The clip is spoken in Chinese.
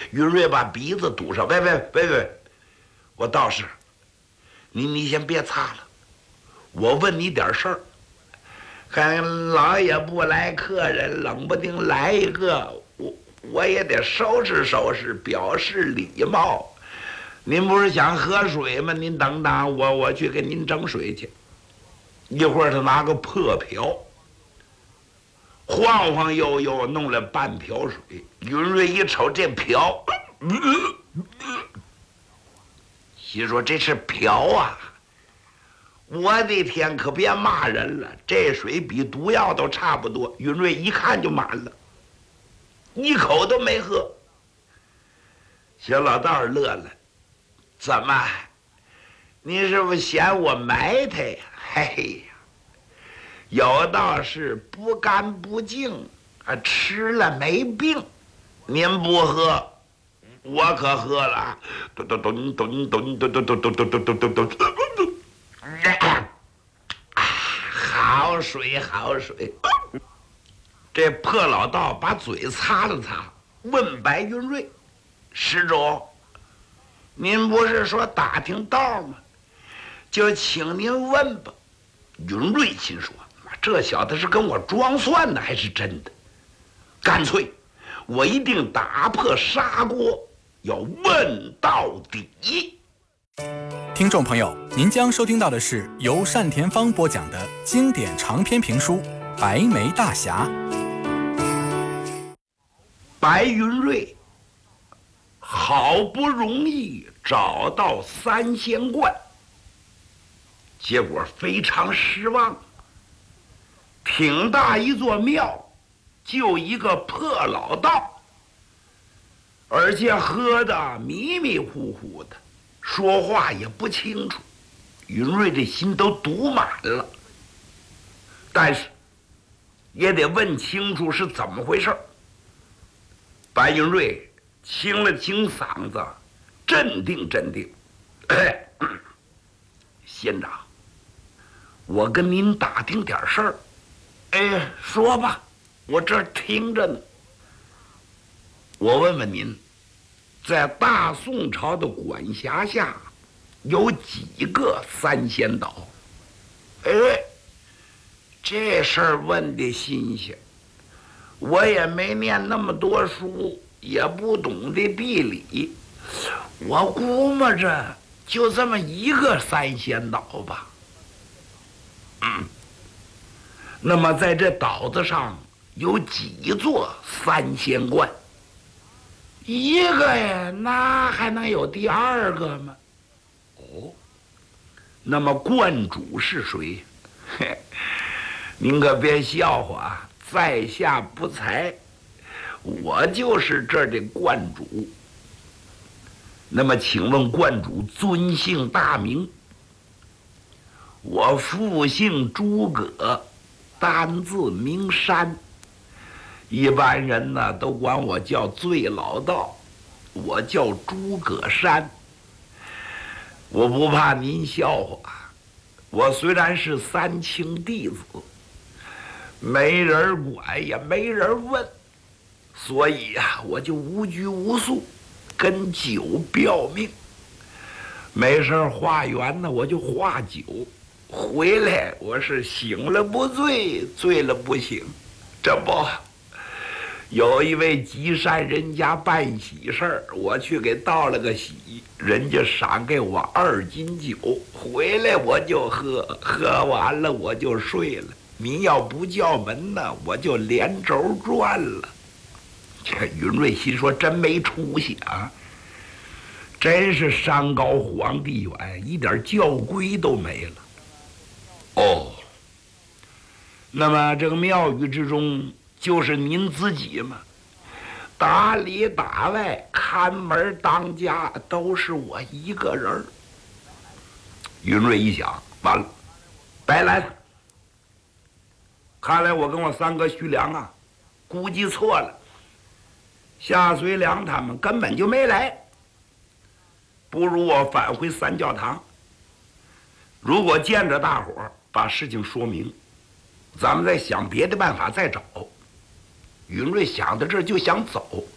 云瑞把鼻子堵上，喂，我道士，你先别擦了，我问你点事儿。看老爷不来客人，冷不丁来一个，我也得收拾收拾，表示礼貌。您不是想喝水吗？您等等，我去给您整水去。一会儿他拿个破瓢，晃晃悠悠弄了半瓢水。云瑞一瞅这瓢，心说这是瓢啊！我的天，可别骂人了，这水比毒药都差不多。云瑞一看就满了，一口都没喝。小老道乐了，怎么？你是不是嫌我埋汰呀？嘿呀，有道是不干不净啊，吃了没病。您不喝，我可喝了。好水好水。这破老道把嘴擦了擦，问白云瑞：“施主，您不是说打听道吗？就请您问吧。”云瑞心说：“这小子是跟我装蒜呢，还是真的？干脆，我一定打破砂锅，要问到底。” 听众朋友，您将收听到的是由单田芳播讲的经典长篇评书《白眉大侠》。 白云瑞好不容易找到三仙观，结果非常失望。挺大一座庙，就一个破老道，而且喝得迷迷糊糊的，说话也不清楚。云瑞这心都堵满了，但是也得问清楚是怎么回事。白云瑞清了清嗓子，镇定镇定。仙长，我跟您打听点事儿。说吧，我这儿听着呢。我问问您，在大宋朝的管辖下有几个三仙岛？这事儿问的新鲜。我也没念那么多书，也不懂这地理，我估摸着就这么一个三仙岛吧。那么在这岛子上有几座三仙观？一个呀，那还能有第二个吗？那么观主是谁？您可别笑话，在下不才，我就是这儿的观主。那么请问观主尊姓大名？我父姓诸葛，单字名山，一般人呢都管我叫醉老道，我叫诸葛山。我不怕您笑话，我虽然是三清弟子，没人管也没人问，所以呀，我就无拘无束，跟酒标命。没事化缘呢，我就化酒。回来我是醒了不醉，醉了不醒。这不，有一位吉善人家办喜事儿，我去给道了个喜，人家赏给我2斤酒，回来我就喝，喝完了我就睡了。您要不叫门呢，我就连轴转了。这云瑞心说真没出息啊，真是山高皇帝远，一点教规都没了。那么这个庙宇之中就是您自己吗？打里打外，看门当家都是我一个人儿。云瑞一想，完了，白来了。看来我跟我三哥徐良啊，估计错了。夏随良他们根本就没来，不如我返回三教堂。如果见着大伙儿，把事情说明，咱们再想别的办法再找。云瑞想到这儿就想走，